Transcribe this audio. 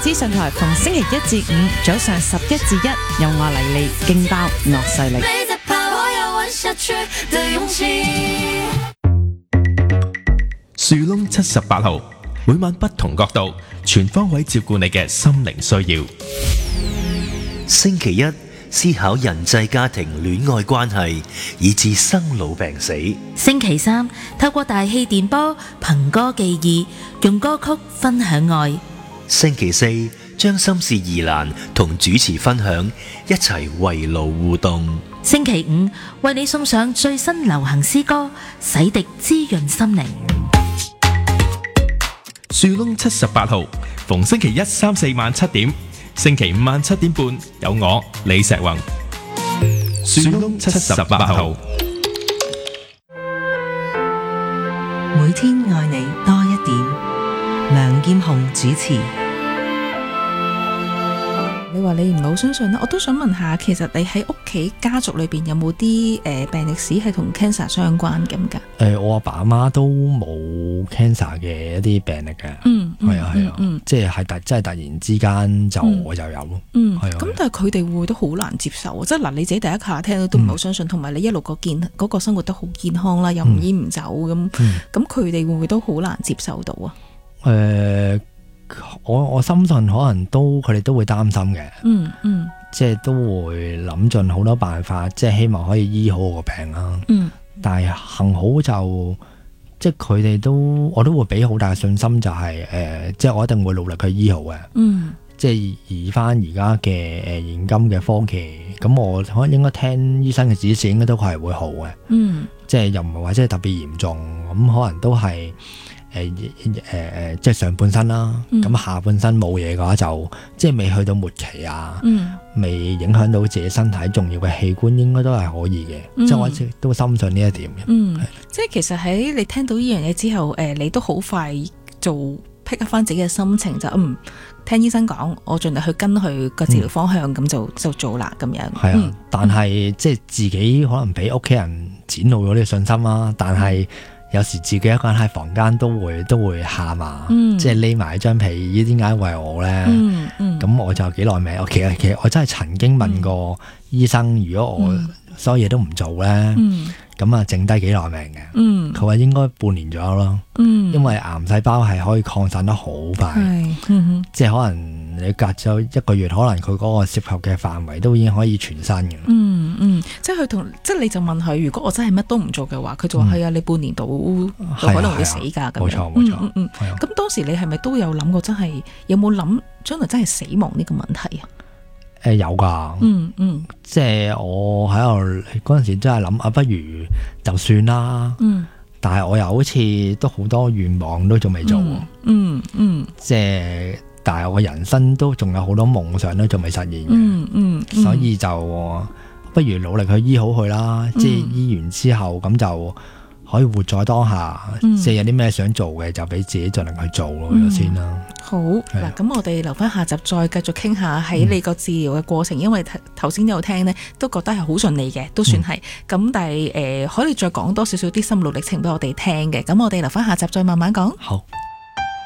資訊台逢星期一至五早上11至1，由我黎利勁爆樂勢力。 没在怕，我要玩下去的勇氣。 樹窿78號，每晚不同角度，全方位照顧你嘅心靈需要。 星期一思考人際家庭戀愛關係，以至生老病死。 星期三透過大氣電波憑歌寄意，用歌曲分享愛。 星期四將心事疑難同主持分享，一齊圍爐互動。 星期五為你送上最新流行詩歌，洗滌滋潤心靈。 樹窿78號，逢星期一、3、4晚7點，星期五晚7點半有我李石宏。樹窿78號， 每天愛你多一點。梁劍虹主持。 你話你唔係好相信啦，我都想問下，其實你喺屋企家族裏邊有冇啲病歷史係同 cancer 相關咁㗎？ 我阿爸阿媽都冇 cancer 嘅一啲病歷嘅。係啊，即係突然之間就我就有咯。係啊。 咁但係佢哋會唔會都好難接受啊？即係嗱，你自己第一下聽到都唔係好相信，同埋你一路嗰個生活都好健康啦，又唔煙唔酒咁，咁佢哋會唔會都好難接受到啊？ 我深信可能佢哋都會擔心嘅，即係都會諗盡好多辦法，即係希望可以醫好我個病啦。但係幸好就即係佢哋我都會俾好大嘅信心，就係即係我一定會努力去醫好嘅。即係以翻而家嘅現今嘅科技，咁我可能應該聽醫生嘅指示，應該都係會好嘅。即係又唔係話即係特別嚴重，咁可能都係。即係上半身啦，咁下半身冇嘢嘅話就即係未去到末期啊，未影響到自己身體重要嘅器官，應該都係可以嘅。即係我一直都深信呢一點嘅。 即係其實喺你聽到呢樣嘢之後，你都好快做 pick up 翻自己嘅心情，就聽醫生講，我盡力去跟佢個治療方向，咁就做啦咁樣。係啊， 但係即係自己可能俾屋企人展露咗呢個信心啦，但係。有時自己一個人喺房間都會喊啊，即係匿埋張被，呢點解為我咧？咁我就幾耐命。其實我真係曾經問過醫生，如果我所有嘢都唔做咧，咁啊剩低幾耐命嘅？佢話應該半年左右咯，因為癌細胞係可以擴散得好快，即係可能你隔咗1個月，可能佢嗰個涉及嘅範圍都已經可以全身嘅。 即係你就問佢，如果我真係乜都唔做嘅話，佢就話係啊，你半年到可能會死㗎咁樣。 冇錯。 咁當時你係咪都有諗過，真係有冇諗將來真係死亡呢個問題啊？ 有㗎。即係我喺度嗰陣時真係諗不如就算啦。但係我又好似都好多願望都仲未做。即係但係我人生都仲有好多夢想都仲未實現嘅。所以就不如努力去醫好佢啦。即係醫完之後咁就可以活在當下。即係有啲咩想做嘅就俾自己盡力去做咯先啦。 好嗱，咁我哋留翻下集再繼續傾下喺你個治療嘅過程，因為頭先有聽呢都覺得係好順利嘅，都算係咁。但係可以再講多少少啲心路歷程俾我哋聽嘅。咁我哋留翻下集再慢慢講。 好。